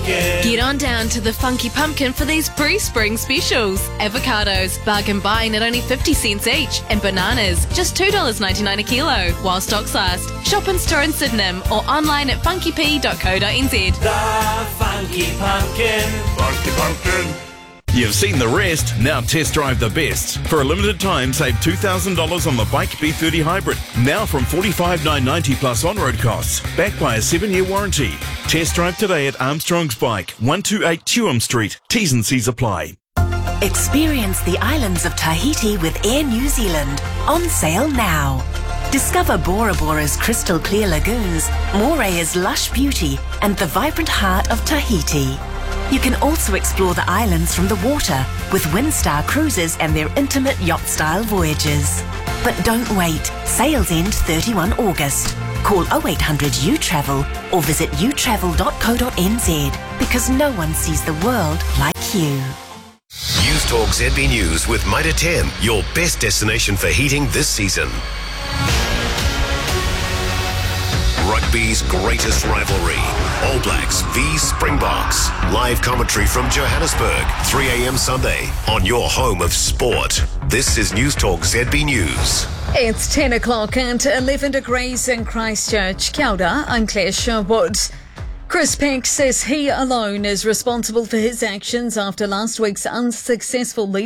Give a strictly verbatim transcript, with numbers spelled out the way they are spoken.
Pumpkin. Get on down to the Funky Pumpkin for these pre-spring specials. Avocados, bargain buying at only fifty cents each, and bananas, just two dollars ninety-nine a kilo, while stocks last. Shop in store in Sydenham or online at funky p dot co dot n z. The Funky Pumpkin. Funky Pumpkin. You've seen the rest, now test drive the best. For a limited time, save two thousand dollars on the Bike B thirty Hybrid. Now from forty-five thousand nine hundred ninety plus on-road costs, backed by a seven-year warranty. Test drive today at Armstrong's Bike, one twenty-eight Tuam Street. T's and C's apply. Experience the islands of Tahiti with Air New Zealand. On sale now. Discover Bora Bora's crystal clear lagoons, Morea's lush beauty, and the vibrant heart of Tahiti. You can also explore the islands from the water with Windstar Cruises and their intimate yacht-style voyages. But don't wait. Sales end thirty-first of August. Call oh eight hundred U travel or visit u travel dot co dot n z because no one sees the world like you. News Talk Z B News with Mitre ten, your best destination for heating this season. Rugby's greatest rivalry, All Blacks v Springboks. Live commentary from Johannesburg, three a.m. Sunday on your home of sport. This is News Talk Z B News. It's ten o'clock and eleven degrees in Christchurch. Kia ora, I'm Claire Sherwood. Chris Peck says he alone is responsible for his actions after last week's unsuccessful